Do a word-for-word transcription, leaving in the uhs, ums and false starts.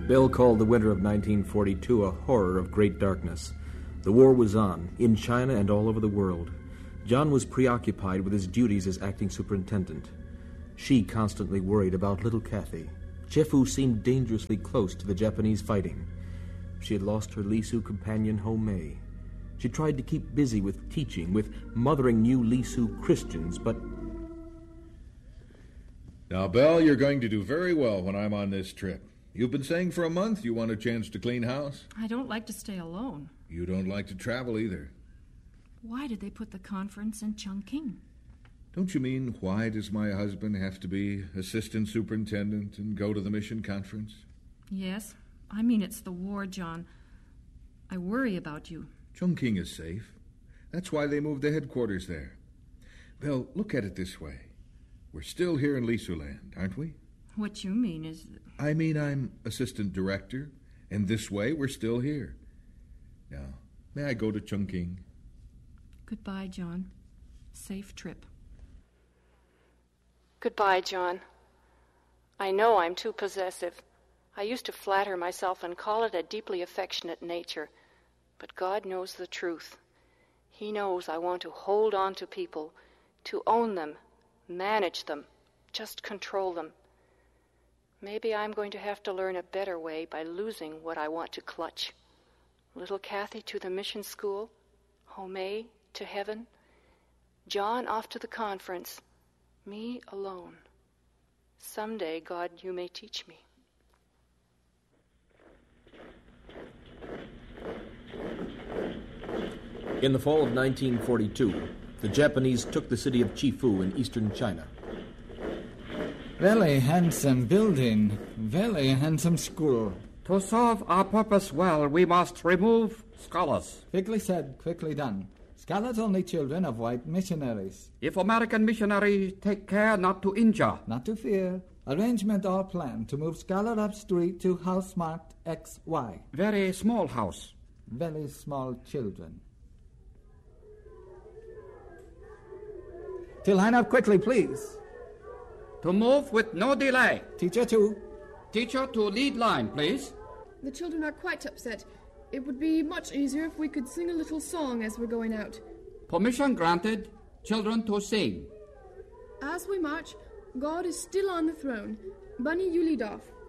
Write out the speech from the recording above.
Bill called the winter of nineteen forty-two a horror of great darkness. The war was on, in China and all over the world. John was preoccupied with his duties as acting superintendent. She constantly worried about little Kathy. Chifu seemed dangerously close to the Japanese fighting. She had lost her Lisu companion, Ho Mei. She tried to keep busy with teaching, with mothering new Lisu Christians, but... Now, Belle, you're going to do very well when I'm on this trip. You've been saying for a month you want a chance to clean house. I don't like to stay alone. You don't like to travel either. Why did they put the conference in Chungking? Don't you mean, why does my husband have to be assistant superintendent and go to the mission conference? Yes, I mean it's the war, John. I worry about you. Chungking is safe. That's why they moved the headquarters there. Belle, look at it this way. We're still here in Lisuland, aren't we? What you mean is... I mean I'm assistant director, and this way we're still here. Now, may I go to Chungking? Goodbye, John. Safe trip. Goodbye, John. I know I'm too possessive. I used to flatter myself and call it a deeply affectionate nature. But God knows the truth. He knows I want to hold on to people, to own them, manage them, just control them. Maybe I'm going to have to learn a better way by losing what I want to clutch. Little Kathy to the mission school, Ho Mei to heaven, John off to the conference, me alone. Someday, God, you may teach me. In the fall of nineteen forty-two, the Japanese took the city of Chifu in eastern China. Very handsome building, very handsome school. To serve our purpose well, we must remove scholars. Quickly said, quickly done. Scholars only children of white missionaries. If American missionaries take care not to injure. Not to fear. Arrangement all planned to move scholar up street to house marked X Y. Very small house. Very small children. To line up quickly, please. To move with no delay. Teacher two. Teacher to lead line, please. The children are quite upset. It would be much easier if we could sing a little song as we're going out. Permission granted. Children to sing. As we march, God is still on the throne. Bunny, you lead off.